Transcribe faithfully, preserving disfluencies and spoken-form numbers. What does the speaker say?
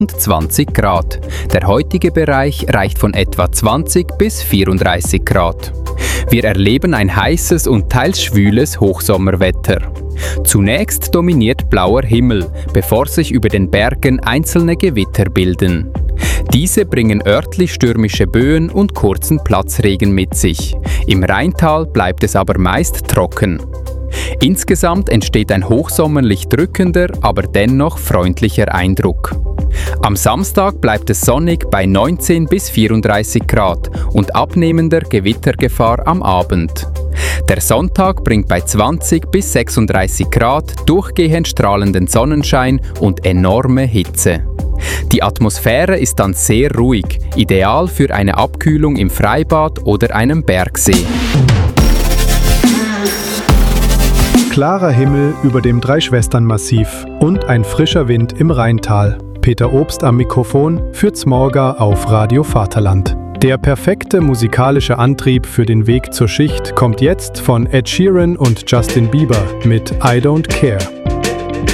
zwanzig Grad. Der heutige Bereich reicht von etwa zwanzig bis vierunddreißig Grad. Wir erleben ein heißes und teils schwüles Hochsommerwetter. Zunächst dominiert blauer Himmel, bevor sich über den Bergen einzelne Gewitter bilden. Diese bringen örtlich stürmische Böen und kurzen Platzregen mit sich. Im Rheintal bleibt es aber meist trocken. Insgesamt entsteht ein hochsommerlich drückender, aber dennoch freundlicher Eindruck. Am Samstag bleibt es sonnig bei neunzehn bis vierunddreißig Grad und abnehmender Gewittergefahr am Abend. Der Sonntag bringt bei zwanzig bis sechsunddreißig Grad durchgehend strahlenden Sonnenschein und enorme Hitze. Die Atmosphäre ist dann sehr ruhig, ideal für eine Abkühlung im Freibad oder einem Bergsee. Klarer Himmel über dem Dreischwestern-Massiv und ein frischer Wind im Rheintal. Peter Obst am Mikrofon für Zmorga auf Radio Vaterland. Der perfekte musikalische Antrieb für den Weg zur Schicht kommt jetzt von Ed Sheeran und Justin Bieber mit I Don't Care.